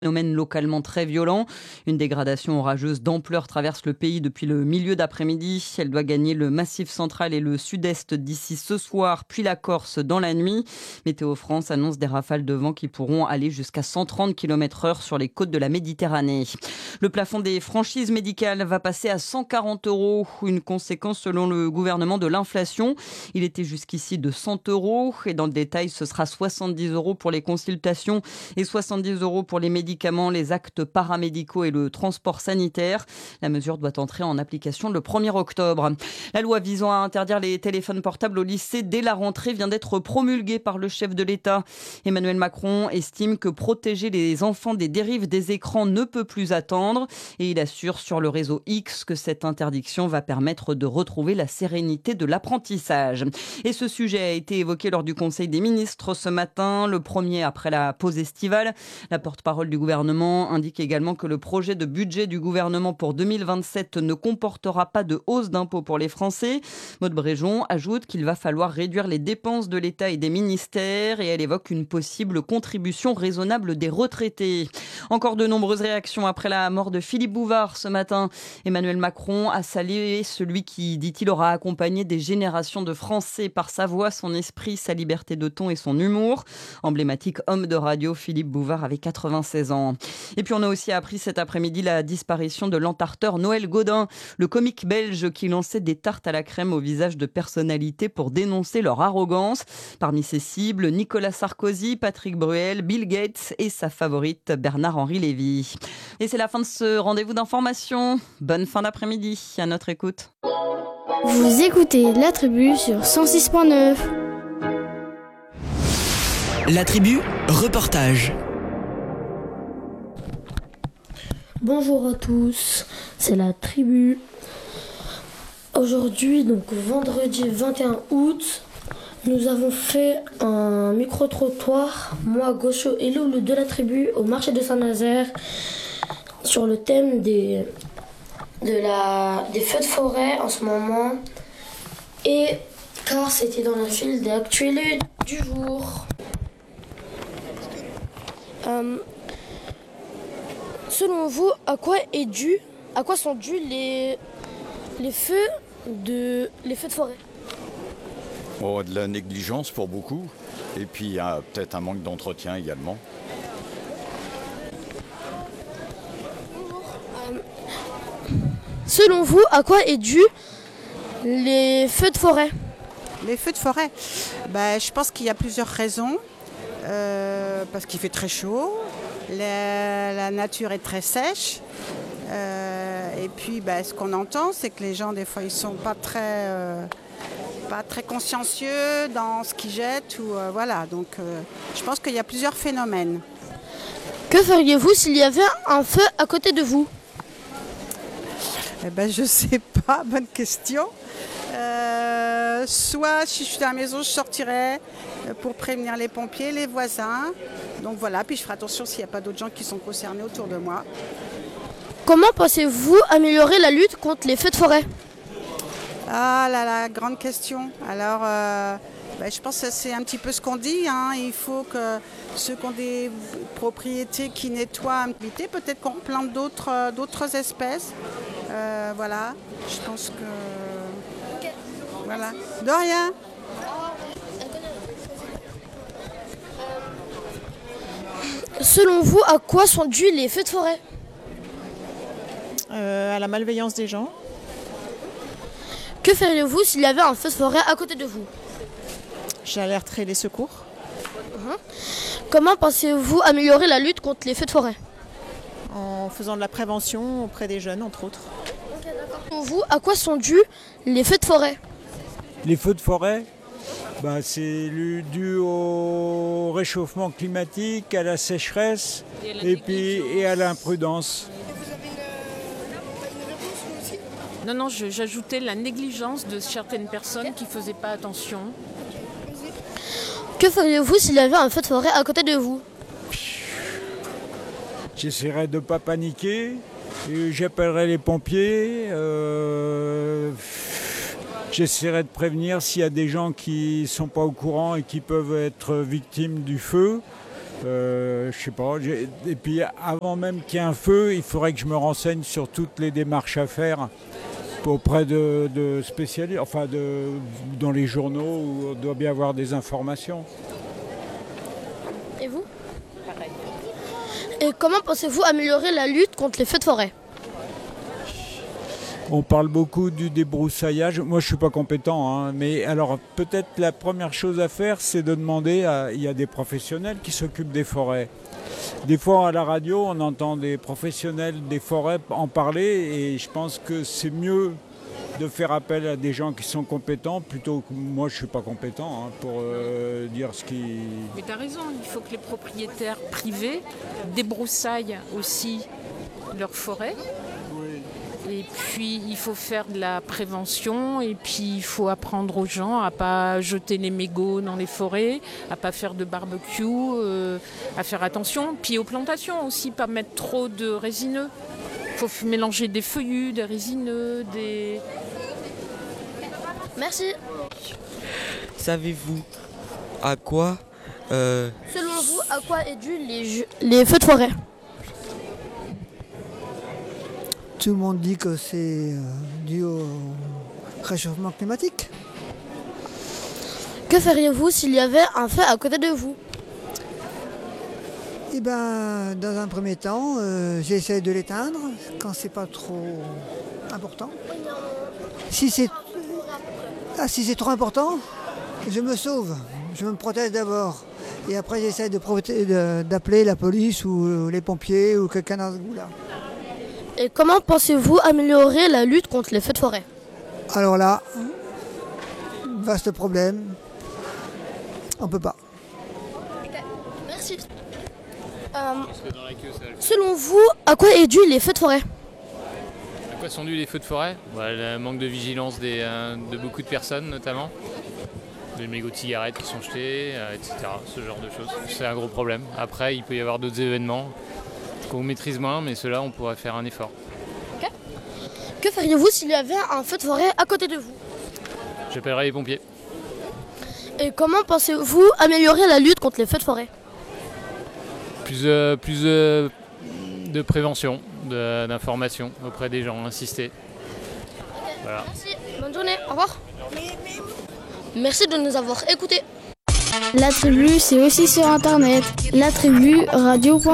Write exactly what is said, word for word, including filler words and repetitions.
Phénomène localement très violent. Une dégradation orageuse d'ampleur traverse le pays depuis le milieu d'après-midi. Elle doit gagner le Massif central et le sud-est d'ici ce soir, puis la Corse dans la nuit. Météo France annonce des rafales de vent qui pourront aller jusqu'à cent trente kilomètres heure sur les côtes de la Méditerranée. Le plafond des franchises médicales va passer à cent quarante euros. Une conséquence selon le gouvernement de l'inflation. Il était jusqu'ici de cent euros. Et dans le détail, ce sera soixante-dix euros pour les consultations et soixante-dix euros pour les médicaments. Les actes paramédicaux et le transport sanitaire. La mesure doit entrer en application le premier octobre. La loi visant à interdire les téléphones portables au lycée dès la rentrée vient d'être promulguée par le chef de l'État. Emmanuel Macron estime que protéger les enfants des dérives des écrans ne peut plus attendre et il assure sur le réseau X que cette interdiction va permettre de retrouver la sérénité de l'apprentissage. Et ce sujet a été évoqué lors du Conseil des ministres ce matin, le premier après la pause estivale. La porte-parole du gouvernement indique également que le projet de budget du gouvernement pour deux mille vingt-sept ne comportera pas de hausse d'impôts pour les Français. Maude Bréjon ajoute qu'il va falloir réduire les dépenses de l'État et des ministères et elle évoque une possible contribution raisonnable des retraités. Encore de nombreuses réactions après la mort de Philippe Bouvard ce matin. Emmanuel Macron a salué celui qui, dit-il, aura accompagné des générations de Français par sa voix, son esprit, sa liberté de ton et son humour. Emblématique homme de radio, Philippe Bouvard avait quatre-vingt-seize ans. Et puis on a aussi appris cet après-midi la disparition de l'entarteur Noël Gaudin, le comique belge qui lançait des tartes à la crème au visage de personnalités pour dénoncer leur arrogance. Parmi ses cibles, Nicolas Sarkozy, Patrick Bruel, Bill Gates et sa favorite Bernard-Henri Lévy. Et c'est la fin de ce rendez-vous d'information. Bonne fin d'après-midi, à notre écoute. Vous écoutez La Tribu sur cent six point neuf. La Tribu, reportage. Bonjour à tous, c'est La Tribu. Aujourd'hui, donc vendredi vingt et un août, nous avons fait un micro-trottoir, moi, Gaucho et Loulou de La Tribu, au marché de Saint-Nazaire, sur le thème des, de la, des feux de forêt en ce moment, et car c'était dans le fil d'actualité du jour. Euh, Selon vous, à quoi est dû, à quoi sont dus les, les feux de les feux de forêt? Oh, de la négligence pour beaucoup, et puis il y a peut-être un manque d'entretien également. Euh, selon vous, à quoi est dû les feux de forêt? Les feux de forêt, ben, je pense qu'il y a plusieurs raisons. Euh, parce qu'il fait très chaud. La, la nature est très sèche euh, et puis bah, ce qu'on entend c'est que les gens des fois ils sont pas très euh, pas très consciencieux dans ce qu'ils jettent ou euh, voilà donc euh, je pense qu'il y a plusieurs phénomènes. Que feriez-vous s'il y avait un feu à côté de vous? Eh ben je sais pas, bonne question. Euh, soit si je suis à la maison je sortirais pour prévenir les pompiers, les voisins. Donc voilà, puis je ferai attention s'il n'y a pas d'autres gens qui sont concernés autour de moi. Comment pensez-vous améliorer la lutte contre les feux de forêt? Ah là là, grande question. Alors, euh, bah, je pense que c'est un petit peu ce qu'on dit. Hein. Il faut que ceux qui ont des propriétés qui nettoient, peut-être qu'on replante d'autres, euh, d'autres espèces. Euh, voilà, je pense que... Okay. Voilà. De rien. Selon vous, à quoi sont dus les feux de forêt? euh, À la malveillance des gens. Que feriez-vous s'il y avait un feu de forêt à côté de vous? J'alerterai les secours. Uh-huh. Comment pensez-vous améliorer la lutte contre les feux de forêt? En faisant de la prévention auprès des jeunes, entre autres. Okay, d'accord. Selon vous, à quoi sont dus les feux de forêt? Les feux de forêt, bah, c'est dû au réchauffement climatique, à la sécheresse et, et, puis, et à l'imprudence. Non, non, je, j'ajoutais la négligence de certaines personnes qui ne faisaient pas attention. Que feriez-vous s'il y avait un feu de forêt à côté de vous? J'essaierais de ne pas paniquer, et j'appellerais les pompiers. Euh, J'essaierai de prévenir s'il y a des gens qui ne sont pas au courant et qui peuvent être victimes du feu. Euh, je sais pas. j'ai- Et puis avant même qu'il y ait un feu, il faudrait que je me renseigne sur toutes les démarches à faire auprès de, de spécialistes, enfin de, dans les journaux où on doit bien avoir des informations. Et vous? Pareil. Et comment pensez-vous améliorer la lutte contre les feux de forêt? On parle beaucoup du débroussaillage. Moi, je suis pas compétent, hein, mais alors peut-être la première chose à faire, c'est de demander à... Il y a des professionnels qui s'occupent des forêts. Des fois, à la radio, on entend des professionnels des forêts en parler et je pense que c'est mieux de faire appel à des gens qui sont compétents plutôt que moi, je suis pas compétent hein, pour euh, dire ce qui... Mais tu as raison, il faut que les propriétaires privés débroussaillent aussi leurs forêts. Et puis il faut faire de la prévention et puis il faut apprendre aux gens à ne pas jeter les mégots dans les forêts, à ne pas faire de barbecue, euh, à faire attention. Puis aux plantations aussi, pas mettre trop de résineux. Il faut f- mélanger des feuillus, des résineux, des... Merci. Savez-vous à quoi euh, Selon vous, à quoi est dû les, jeux- les feux de forêt? Tout le monde dit que c'est euh, dû au réchauffement climatique. Que feriez-vous s'il y avait un feu à côté de vous? Eh ben, dans un premier temps, euh, j'essaie de l'éteindre quand c'est pas trop important. Si c'est ah, si c'est trop important, je me sauve, je me protège d'abord. Et après, j'essaie de proté- de- d'appeler la police ou les pompiers ou quelqu'un dans ce goût-là. Et comment pensez-vous améliorer la lutte contre les feux de forêt? Alors là, vaste problème. On peut pas. Merci. Euh, selon vous, à quoi est dû les feux de forêt? À quoi sont dus les feux de forêt? Bah, le manque de vigilance des, euh, de beaucoup de personnes notamment. Des mégots de cigarettes qui sont jetés, euh, et cetera. Ce genre de choses. C'est un gros problème. Après, il peut y avoir d'autres événements qu'on maîtrise moins, mais ceux-là, on pourrait faire un effort. Okay. Que feriez-vous s'il y avait un feu de forêt à côté de vous? J'appellerai les pompiers. Et comment pensez-vous améliorer la lutte contre les feux de forêt? Plus, euh, plus euh, de prévention, de- d'information auprès des gens, insister. Voilà. Merci, bonne journée, au revoir. Merci de nous avoir écoutés. La tribu, c'est aussi sur internet. La tribu radio point com.